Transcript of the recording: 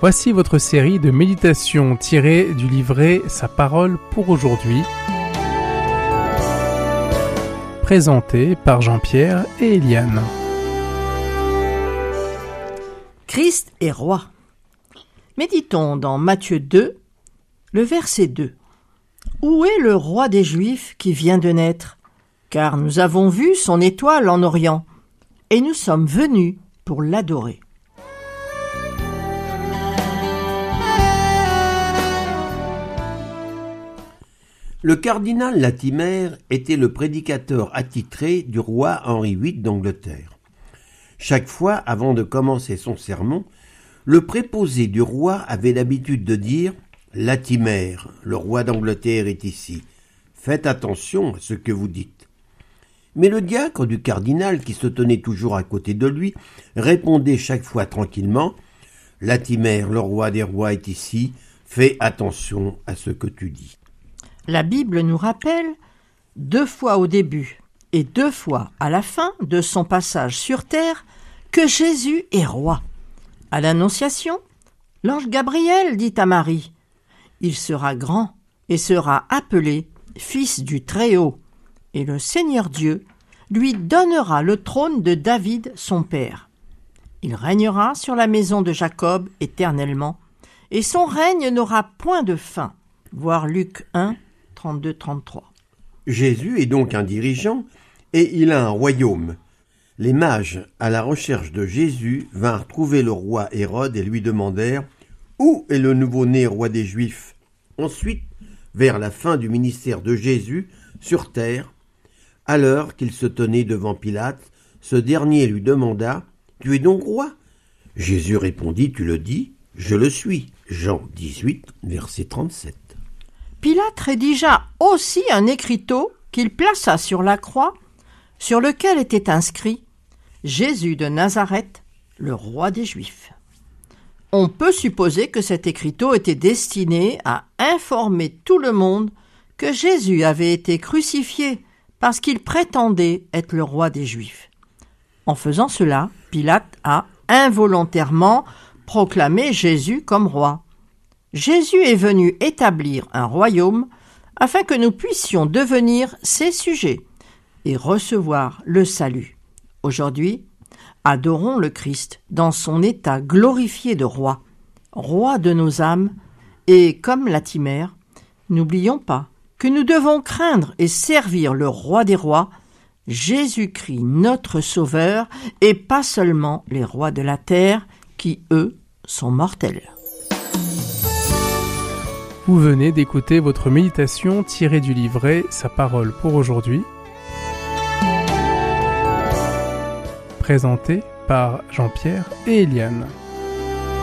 Voici votre série de méditations tirées du livret Sa parole pour aujourd'hui, présentée par Jean-Pierre et Eliane. Christ est roi. Méditons dans Matthieu 2, le verset 2. Où est le roi des Juifs qui vient de naître? Car nous avons vu son étoile en Orient, et nous sommes venus pour l'adorer. Le cardinal Latimer était le prédicateur attitré du roi Henri VIII d'Angleterre. Chaque fois, avant de commencer son sermon, le préposé du roi avait l'habitude de dire « Latimer, le roi d'Angleterre est ici. Faites attention à ce que vous dites. » Mais le diacre du cardinal, qui se tenait toujours à côté de lui, répondait chaque fois tranquillement « Latimer, le roi des rois est ici. Fais attention à ce que tu dis. » La Bible nous rappelle 2 fois au début et 2 fois à la fin de son passage sur terre que Jésus est roi. À l'Annonciation, l'ange Gabriel dit à Marie « Il sera grand et sera appelé Fils du Très-Haut, et le Seigneur Dieu lui donnera le trône de David son père. Il régnera sur la maison de Jacob éternellement, et son règne n'aura point de fin. » Voir Luc 1, 32-33. Jésus est donc un dirigeant et il a un royaume. Les mages, à la recherche de Jésus, vinrent trouver le roi Hérode et lui demandèrent « Où est le nouveau-né roi des Juifs ?» Ensuite, vers la fin du ministère de Jésus, sur terre, à l'heure qu'il se tenait devant Pilate, ce dernier lui demanda « Tu es donc roi ?» Jésus répondit « Tu le dis, je le suis. » Jean 18, verset 37. Pilate rédigea aussi un écriteau qu'il plaça sur la croix, sur lequel était inscrit « Jésus de Nazareth, le roi des Juifs ». On peut supposer que cet écriteau était destiné à informer tout le monde que Jésus avait été crucifié parce qu'il prétendait être le roi des Juifs. En faisant cela, Pilate a involontairement proclamé Jésus comme roi. Jésus est venu établir un royaume afin que nous puissions devenir ses sujets et recevoir le salut. Aujourd'hui, adorons le Christ dans son état glorifié de roi, roi de nos âmes, et comme Latimer, n'oublions pas que nous devons craindre et servir le roi des rois, Jésus-Christ notre Sauveur, et pas seulement les rois de la terre qui, eux, sont mortels. Vous venez d'écouter votre méditation tirée du livret Sa parole pour aujourd'hui, présentée par Jean-Pierre et Eliane.